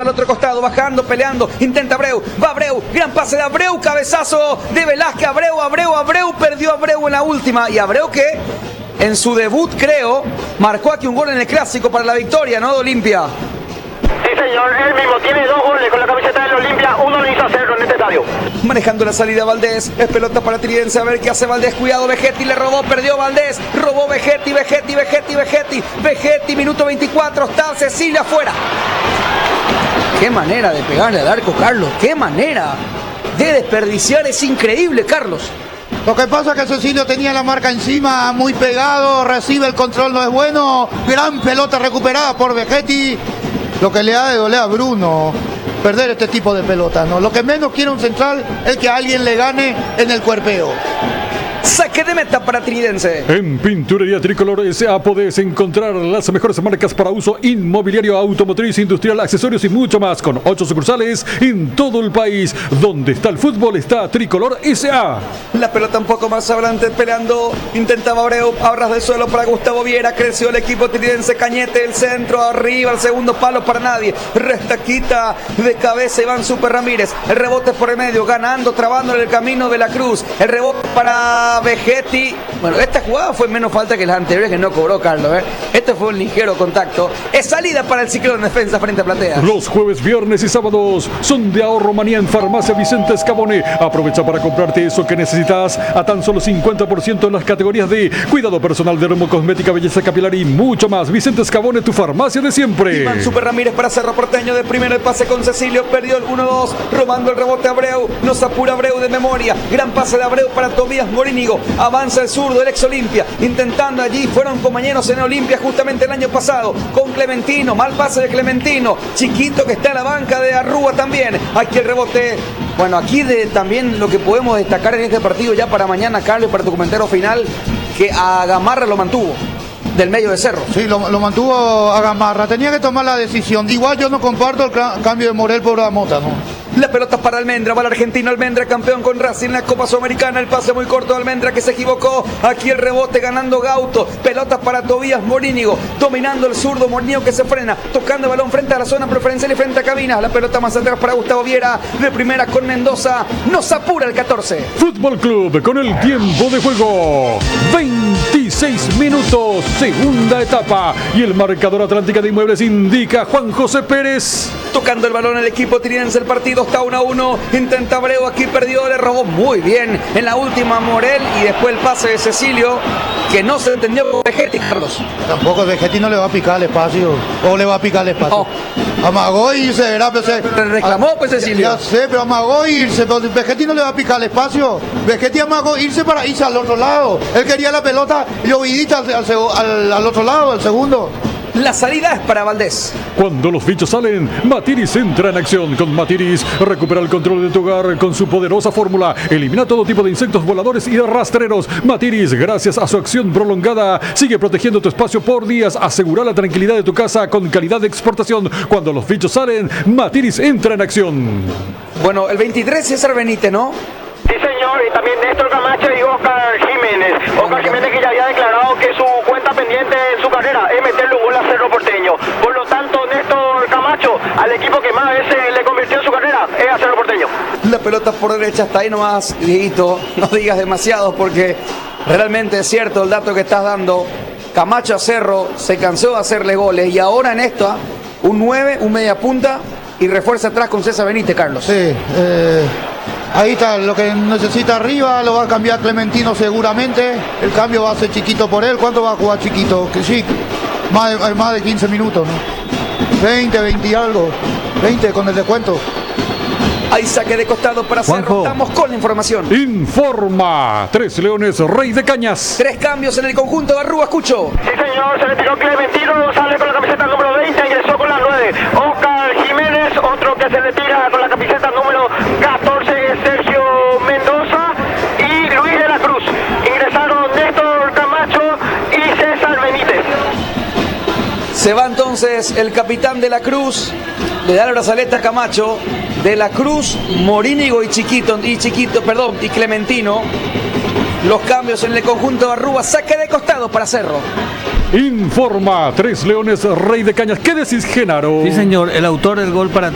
el otro costado, bajando, peleando, intenta Abreu, va Abreu, gran pase de Abreu, cabezazo de Velázquez, Abreu, perdió Abreu en la última, y Abreu que en su debut creo, marcó aquí un gol en el Clásico para la victoria, ¿no, de Olimpia? Sí, señor, él mismo tiene 2 goles con la camiseta del Olimpia, uno lo hizo hacerlo en este estadio. Manejando la salida Valdés, es pelota para Tridense, a ver qué hace Valdés, cuidado, Vegetti le robó, perdió Valdés, robó Vegetti, minuto 24, está Cecilio afuera. Qué manera de pegarle al arco, Carlos, qué manera de desperdiciar, es increíble, Carlos. Lo que pasa es que Cecilio tenía la marca encima, muy pegado, recibe el control, no es bueno, gran pelota recuperada por Vegetti. Lo que le ha de doler a Bruno perder este tipo de pelotas, ¿no? Lo que menos quiere un central es que alguien le gane en el cuerpeo. Saque de meta para Tridense. En Pinturería Tricolor S.A. podés encontrar las mejores marcas para uso inmobiliario, automotriz, industrial, accesorios y mucho más, con 8 sucursales en todo el país. Donde está el fútbol está Tricolor S.A. La pelota un poco más adelante, peleando, intentaba Abreu, a ras del suelo para Gustavo Viera, creció el equipo Tridense, Cañete, el centro, arriba, el segundo palo para nadie, restaquita de cabeza Iván Super Ramírez, el rebote por el medio, ganando, trabando en el camino de la Cruz, el rebote para Vegetti. Bueno, esta jugada fue menos falta que las anteriores que no cobró Carlos, ¿eh? Este fue un ligero contacto. Es salida para el Ciclón defensa frente a Platea. Los jueves, viernes y sábados son de ahorro manía en Farmacia Vicente Escabone. Aprovecha para comprarte eso que necesitas a tan solo 50% en las categorías de cuidado personal, dermocosmética, belleza capilar y mucho más. Vicente Escabone, tu farmacia de siempre. Iván Super Ramírez para Cerro Porteño, de primero el pase con Cecilio, perdió el 1-2, robando el rebote Abreu, nos apura Abreu de memoria, gran pase de Abreu para Tobías Morínigo, avanza el zurdo, el ex Olimpia, intentando allí, fueron compañeros en Olimpia justamente el año pasado, con Clementino, mal pase de Clementino, Chiquito que está en la banca de Arrúa también, aquí el rebote. Bueno, aquí también lo que podemos destacar en este partido ya para mañana, Carlos, para tu comentario final, que a Gamarra lo mantuvo del medio de Cerro. Sí, lo mantuvo a Gamarra, tenía que tomar la decisión. Igual yo no comparto el cambio de Morel por Amota, ¿no? La pelota para Almendra, va el argentino Almendra, campeón con Racing en la Copa Sudamericana, el pase muy corto de Almendra que se equivocó, aquí el rebote ganando Gauto, pelota para Tobías Morínigo, dominando el zurdo Morínigo que se frena, tocando el balón frente a la zona preferencial y frente a Cabinas, la pelota más atrás para Gustavo Viera, de primera con Mendoza, nos apura el 14. Fútbol Club con el tiempo de juego, 26 minutos, segunda etapa, y el marcador Atlántica de Inmuebles indica Juan José Pérez. Tocando el balón el equipo tridense, el partido está 1-1, intenta Abreu, aquí perdió, le robó muy bien en la última Morel y después el pase de Cecilio que no se entendió con Vegetti, Carlos. Tampoco Vegetti no le va a picar el espacio, o le va a picar el espacio. Amagó irse, ¿verdad? Le reclamó pues Cecilio. Ya sé, pero amagó irse, pero Vegetti no le va a picar el espacio. Vegetti amagó irse para irse al otro lado. Él quería la pelota llovidita al otro lado, al segundo. La salida es para Valdés. Cuando los bichos salen, Matiris entra en acción. Con Matiris, recupera el control de tu hogar con su poderosa fórmula. Elimina todo tipo de insectos voladores y de rastreros. Matiris, gracias a su acción prolongada, sigue protegiendo tu espacio por días. Asegura la tranquilidad de tu casa con calidad de exportación. Cuando los bichos salen, Matiris entra en acción. Bueno, el 23 César Benítez, ¿no? Sí, señor, y también Néstor Camacho y Oscar Jiménez. Oscar Jiménez que ya había declarado que su cuenta pendiente en su carrera es meterle un gol a Cerro Porteño. Por lo tanto, Néstor Camacho, al equipo que más veces le convirtió en su carrera, es a Cerro Porteño. La pelota por derecha está ahí nomás, Dieguito, no digas demasiado porque realmente es cierto el dato que estás dando. Camacho a Cerro se cansó de hacerle goles y ahora en esta, un 9, un media punta y refuerza atrás con César Benítez, Carlos. Sí, ahí está, lo que necesita arriba lo va a cambiar Clementino seguramente. El cambio va a ser Chiquito por él. ¿Cuánto va a jugar Chiquito? Que sí, más de 15 minutos, ¿no? 20 y algo. 20 con el descuento. Hay saque de costado para Cerro. Estamos con la información. Informa 3 Leones, Rey de Cañas. 3 cambios en el conjunto de Arrúa, escucho. Sí, señor, se retiró Clementino, sale con la camiseta número 20, ingresó con la 9. Oscar Jiménez, otro que se retira con la camiseta número 14, Sergio Mendoza y Luis de la Cruz. Ingresaron Néstor Camacho y César Benítez. Se va entonces el capitán de la Cruz, le da la brazaleta a Camacho, de la Cruz, Morínigo y Clementino. Los cambios en el conjunto de Arrúa, saque de costado para Cerro. Informa 3 Leones, Rey de Cañas. ¿Qué decís, Genaro? Sí, señor, el autor del gol para